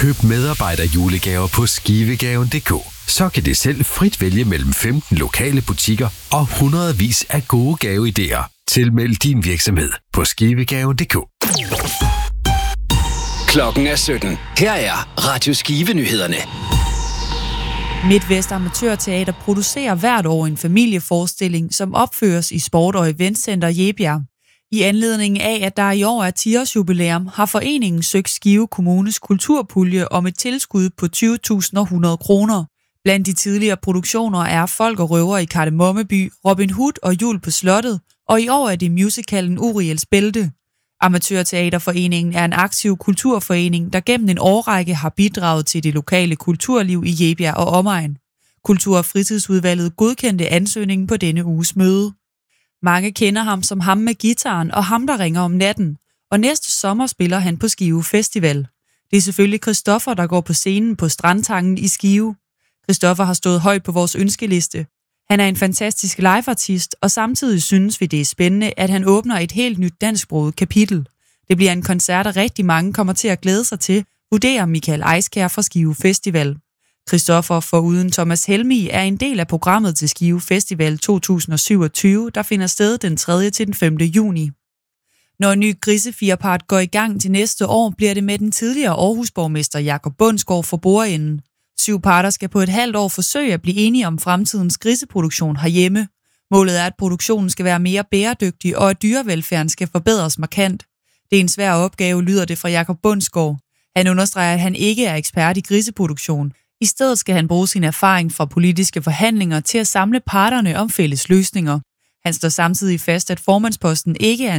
Køb medarbejderjulegaver på skivegaven.dk. Så kan det selv frit vælge mellem 15 lokale butikker og hundredvis af gode gaveidéer. Tilmeld din virksomhed på skivegaven.dk. Klokken er 17. Her er Radio Skive-nyhederne. Midtvest Amatørteater producerer hvert år en familieforestilling, som opføres i Sport- og Eventcenter Jebjerg. I anledning af, at der i år er 10-års-jubilæum, har foreningen søgt Skive Kommunes kulturpulje om et tilskud på 20.100 kroner. Blandt de tidligere produktioner er Folk og Røver i Kardemommeby, Robin Hood og Jul på Slottet, og i år er det musicalen Uriels Bælte. Amatørteaterforeningen er en aktiv kulturforening, der gennem en årrække har bidraget til det lokale kulturliv i Jebjerg og omegn. Kultur- og fritidsudvalget godkendte ansøgningen på denne uges møde. Mange kender ham som ham med gitaren og ham, der ringer om natten, og næste sommer spiller han på Skive Festival. Det er selvfølgelig Christoffer, der går på scenen på Strandtangen i Skive. Christoffer har stået højt på vores ønskeliste. Han er en fantastisk liveartist, og samtidig synes vi, det er spændende, at han åbner et helt nyt dansksproget kapitel. Det bliver en koncert, der rigtig mange kommer til at glæde sig til, vurderer Michael Eiskær fra Skive Festival. Christoffer foruden Thomas Helmig er en del af programmet til Skive Festival 2027, der finder sted den 3. til den 5. juni. Når en ny grisefirpart går i gang til næste år, bliver det med den tidligere Aarhus-borgmester Jakob Bundsgaard for bordenden. 7 parter skal på et halvt år forsøge at blive enige om fremtidens griseproduktion herhjemme. Målet er, at produktionen skal være mere bæredygtig, og at dyrevelfærden skal forbedres markant. Det er en svær opgave, lyder det fra Jakob Bundsgaard. Han understreger, at han ikke er ekspert i griseproduktion. I stedet skal han bruge sin erfaring fra politiske forhandlinger til at samle parterne om fælles løsninger. Han står samtidig fast, at formandsposten ikke er